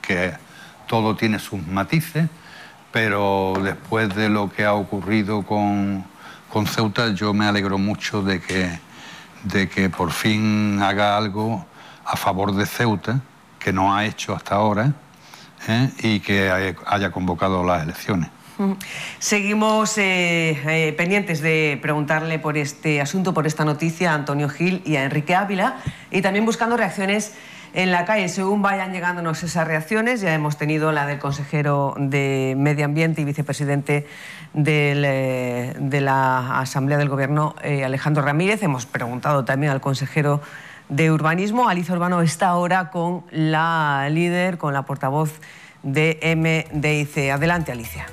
que todo tiene sus matices, pero después de lo que ha ocurrido con Ceuta, yo me alegro mucho de que por fin haga algo a favor de Ceuta, que no ha hecho hasta ahora, y que haya convocado las elecciones. Seguimos pendientes de preguntarle por este asunto, por esta noticia, a Antonio Gil y a Enrique Ávila, y también buscando reacciones en la calle. Según vayan llegándonos esas reacciones, ya hemos tenido la del consejero de Medio Ambiente y vicepresidente de la Asamblea del Gobierno, Alejandro Ramírez. Hemos preguntado también al consejero de Urbanismo. Alicia Urbano está ahora con la líder, con la portavoz de MDIC. Adelante, Alicia.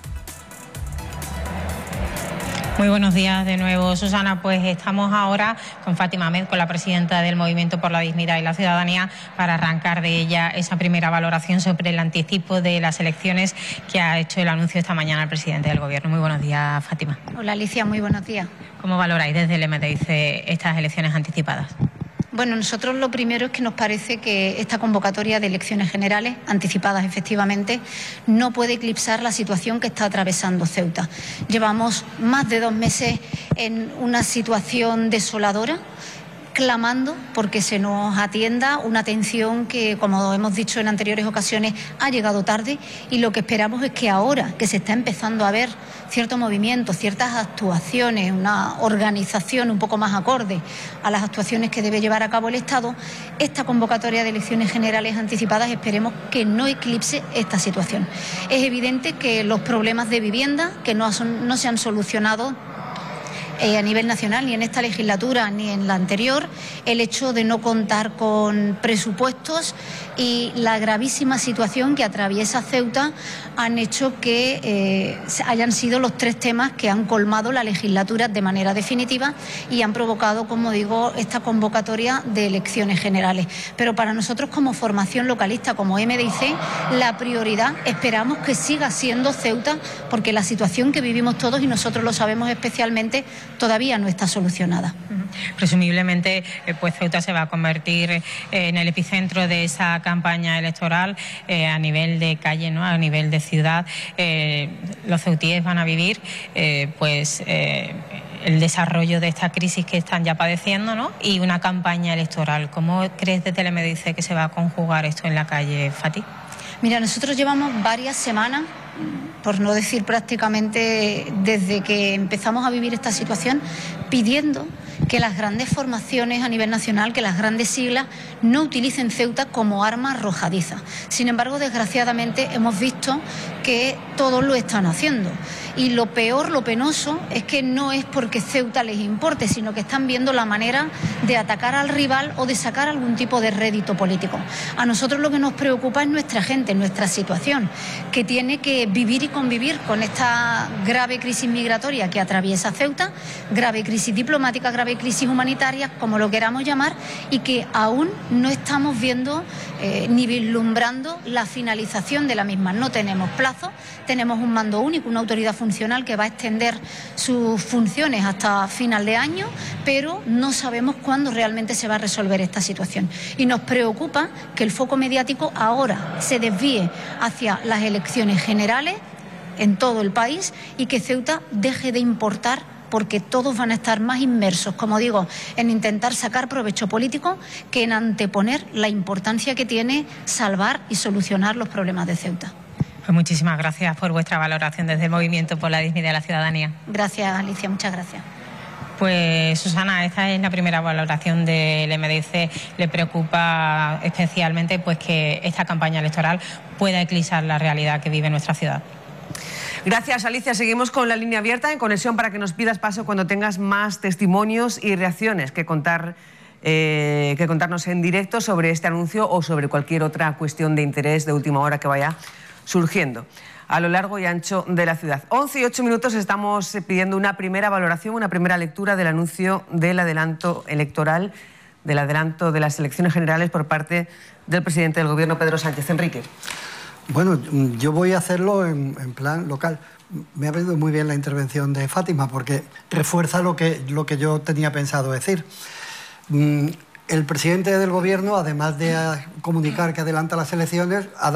Muy buenos días de nuevo, Susana. Pues estamos ahora con Fátima Ahmed, con la presidenta del Movimiento por la Dignidad y la Ciudadanía, para arrancar de ella esa primera valoración sobre el anticipo de las elecciones que ha hecho el anuncio esta mañana el presidente del Gobierno. Muy buenos días, Fátima. Hola, Alicia, muy buenos días. ¿Cómo valoráis desde el MDIC estas elecciones anticipadas? Bueno, nosotros lo primero es que nos parece que esta convocatoria de elecciones generales, anticipadas efectivamente, no puede eclipsar la situación que está atravesando Ceuta. Llevamos más de 2 meses en una situación desoladora, clamando porque se nos atienda una atención que, como hemos dicho en anteriores ocasiones, ha llegado tarde, y lo que esperamos es que ahora que se está empezando a ver cierto movimiento, ciertas actuaciones, una organización un poco más acorde a las actuaciones que debe llevar a cabo el Estado, esta convocatoria de elecciones generales anticipadas esperemos que no eclipse esta situación. Es evidente que los problemas de vivienda que no se han solucionado a nivel nacional, ni en esta legislatura ni en la anterior, el hecho de no contar con presupuestos y la gravísima situación que atraviesa Ceuta han hecho que hayan sido los 3 temas que han colmado la legislatura de manera definitiva y han provocado, como digo, esta convocatoria de elecciones generales. Pero para nosotros, como formación localista, como MDIC, la prioridad esperamos que siga siendo Ceuta, porque la situación que vivimos todos, y nosotros lo sabemos especialmente, todavía no está solucionada. Presumiblemente, pues Ceuta se va a convertir en el epicentro de esa campaña electoral a nivel de calle, ¿no? A nivel de ciudad. Los ceutíes van a vivir el desarrollo de esta crisis que están ya padeciendo, ¿no? Y una campaña electoral. ¿Cómo crees desde el MDIC que se va a conjugar esto en la calle, Fati? Mira, nosotros llevamos varias semanas, por no decir prácticamente desde que empezamos a vivir esta situación, pidiendo que las grandes formaciones a nivel nacional, que las grandes siglas, no utilicen Ceuta como arma arrojadiza. Sin embargo, desgraciadamente hemos visto que todos lo están haciendo. Y lo peor, lo penoso, es que no es porque Ceuta les importe, sino que están viendo la manera de atacar al rival o de sacar algún tipo de rédito político. A nosotros lo que nos preocupa es nuestra gente, nuestra situación, que tiene que vivir y convivir con esta grave crisis migratoria que atraviesa Ceuta, grave crisis diplomática, grave crisis humanitaria, como lo queramos llamar, y que aún no estamos viendo ni vislumbrando la finalización de la misma. No tenemos plazo, tenemos un mando único, una autoridad funcional que va a extender sus funciones hasta final de año, pero no sabemos cuándo realmente se va a resolver esta situación. Y nos preocupa que el foco mediático ahora se desvíe hacia las elecciones generales en todo el país y que Ceuta deje de importar, porque todos van a estar más inmersos, como digo, en intentar sacar provecho político que en anteponer la importancia que tiene salvar y solucionar los problemas de Ceuta. Pues muchísimas gracias por vuestra valoración desde el Movimiento por la Dignidad de la Ciudadanía. Gracias, Alicia, muchas gracias. Pues Susana, esta es la primera valoración del MDIC. ¿Le preocupa especialmente pues que esta campaña electoral pueda eclipsar la realidad que vive nuestra ciudad? Gracias, Alicia. Seguimos con la línea abierta en conexión para que nos pidas paso cuando tengas más testimonios y reacciones que contarnos en directo sobre este anuncio o sobre cualquier otra cuestión de interés de última hora que vaya surgiendo a lo largo y ancho de la ciudad. 11:08 estamos pidiendo una primera valoración, una primera lectura del anuncio del adelanto electoral, del adelanto de las elecciones generales por parte del presidente del Gobierno, Pedro Sánchez. Enrique. Bueno, yo voy a hacerlo en plan local. Me ha venido muy bien la intervención de Fátima porque refuerza lo que yo tenía pensado decir. El presidente del Gobierno, además de comunicar que adelanta las elecciones, ha dado